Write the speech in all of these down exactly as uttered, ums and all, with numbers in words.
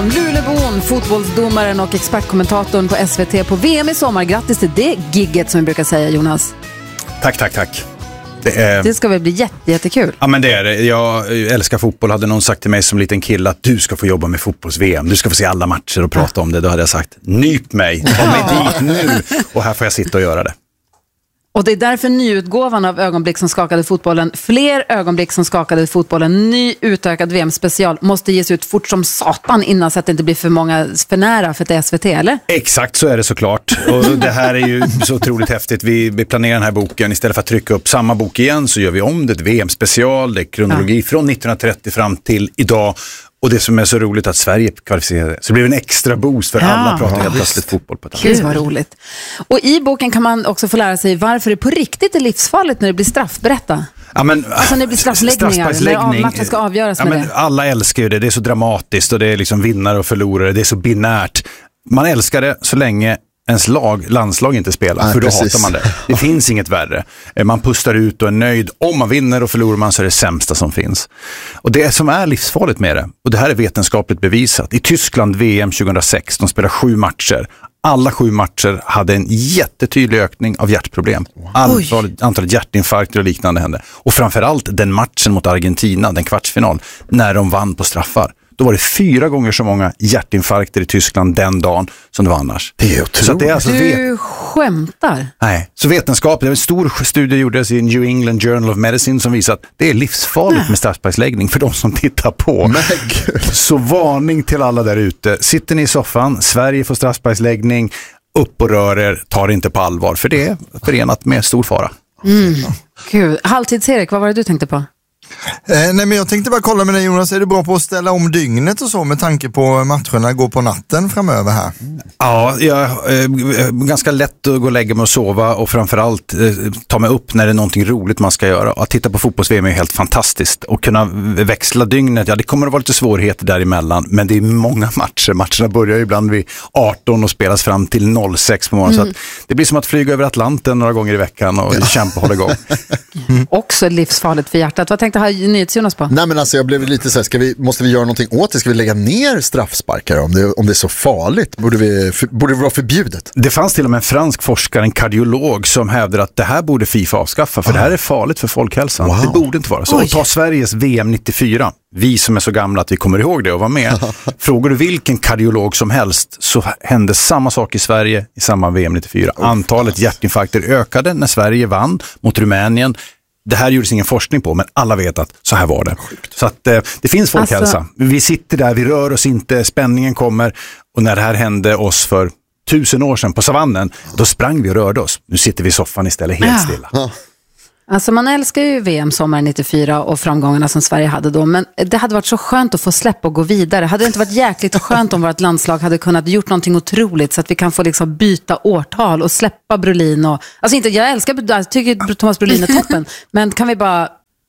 Lulebon, fotbollsdomaren och expertkommentatorn på S V T på V M i sommar. Grattis till det gigget som vi brukar säga, Jonas. Tack, tack, tack. Det, är... det ska väl bli jätte, jättekul. Ja, men det är det. Jag älskar fotboll. Hade någon sagt till mig som liten kille att du ska få jobba med fotbolls-V M. Du ska få se alla matcher och prata ja. om det. Då hade jag sagt, nyp mig. Ta mig dit nu. Och här får jag sitta och göra det. Och det är därför nyutgåvan av Ögonblick som skakade fotbollen, fler ögonblick som skakade fotbollen, ny utökad V M-special måste ges ut fort som satan innan så att det inte blir för många för nära för ett S V T, eller? Exakt, så är det såklart. Och det här är ju så otroligt häftigt. Vi, vi planerar den här boken, istället för att trycka upp samma bok igen så gör vi om det, ett V M-special, det är kronologi ja. från nittonhundratrettio fram till idag. Och det som är så roligt att Sverige kvalificerade. Så det blev en extra boost för ja, alla pratar helt plötsligt fotboll på ett annat. Det var roligt. Och i boken kan man också få lära sig varför det på riktigt är livsfarligt när det blir straffberätta. Ja, men, alltså när det blir straffläggningar, när matchen ska avgöras ja, med men, det. Alla älskar ju det, det är så dramatiskt och det är liksom vinnare och förlorare, det är så binärt. Man älskar det så länge ens lag, landslag inte spelar, Nej, för då precis. hatar man det. Det finns inget värre. Man pustar ut och är nöjd. Om man vinner och förlorar man så är det sämsta som finns. Och det som är livsfarligt med det, och det här är vetenskapligt bevisat. I Tyskland V M tjugohundrasex, de spelar sju matcher. Alla sju matcher hade en jättetydlig ökning av hjärtproblem. Antalet, antalet hjärtinfarkter och liknande hände. Och framförallt den matchen mot Argentina, den kvartsfinal, när de vann på straffar. Då var det fyra gånger så många hjärtinfarkter i Tyskland den dagen som det var annars. Det är otroligt. Så det är alltså vet- du skämtar? Nej, så vetenskap, det var en stor studie gjordes i New England Journal of Medicine som visar att det är livsfarligt Nej. med straffsparksläggning för de som tittar på. Men så varning till alla där ute. Sitter ni i soffan, Sverige får straffsparksläggning, upp och rör er, ta det inte på allvar för det är förenat med stor fara. Mm. Gud. Halvtids-Erik, vad var det du tänkte på? Eh, nej men jag tänkte bara kolla med dig, Jonas, är du bra på att ställa om dygnet och så med tanke på matcherna går på natten framöver här? Ja, jag eh, ganska lätt att gå och lägga mig och sova och framförallt eh, ta mig upp när det är någonting roligt man ska göra. Att titta på fotbolls-V M är helt fantastiskt och kunna växla dygnet, ja det kommer att vara lite svårigheter däremellan, men det är många matcher. Matcherna börjar ibland vid arton och spelas fram till noll sex på morgonen, mm. så att det blir som att flyga över Atlanten några gånger i veckan och ja. kämpa och hålla igång. Mm. Också livsfarligt för hjärtat. Vad tänkte ha NyhetsJonas på? Nej men alltså jag blev lite så här, ska vi, måste vi göra någonting åt det? Ska vi lägga ner straffsparkar om det, om det är så farligt? Borde, vi, för, borde det vara förbjudet? Det fanns till och med en fransk forskare, en kardiolog som hävdade att det här borde FIFA avskaffa för ah. det här är farligt för folkhälsan. Wow. Det borde inte vara så. Oj. Och ta Sveriges V M nittiofyra. Vi som är så gamla att vi kommer ihåg det och var med. Frågar du vilken kardiolog som helst så hände samma sak i Sverige i samma V M nittiofyra. Oh. Antalet hjärtinfarkter ökade när Sverige vann mot Rumänien. Det här gjordes ingen forskning på, men alla vet att så här var det. Så att eh, det finns folkhälsa. Alltså... Vi sitter där, vi rör oss inte, spänningen kommer. Och när det här hände oss för tusen år sedan på savannen, då sprang vi och rörde oss. Nu sitter vi i soffan istället helt ja. stilla. Ja. Alltså man älskar ju V M sommar nittiofyra och framgångarna som Sverige hade då, men det hade varit så skönt att få släppa och gå vidare. Hade det inte varit jäkligt och skönt om vårt landslag hade kunnat gjort någonting otroligt så att vi kan få liksom byta årtal och släppa Brolin och, alltså inte, jag älskar, jag tycker Thomas Brolin är toppen, men kan vi bara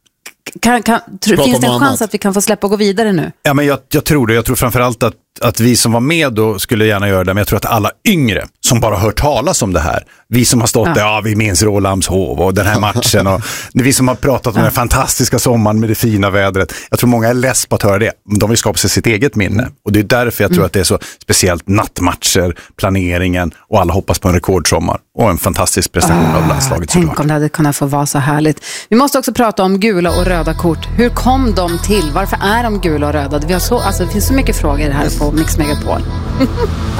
kan, kan, tr- finns det en chans annat. Att vi kan få släppa och gå vidare nu? Ja, men jag, jag tror det. Jag tror framförallt att, att vi som var med då skulle gärna göra det, men jag tror att alla yngre som bara hört talas om det här, vi som har stått ja. där, ja, vi minns Rålambshov och den här matchen och vi som har pratat om ja. den fantastiska sommaren med det fina vädret. Jag tror många är less på att höra det. De vill skapa sig sitt eget minne. Och det är därför jag tror mm. att det är så speciellt nattmatcher, planeringen och alla hoppas på en rekordsommar och en fantastisk prestation ah, av landslaget. Tänk såklart. Om det hade kunnat få vara så härligt. Vi måste också prata om gula och röda kort. Hur kom de till? Varför är de gula och röda? Vi har så, alltså, det finns så mycket frågor här på Mix Megapol.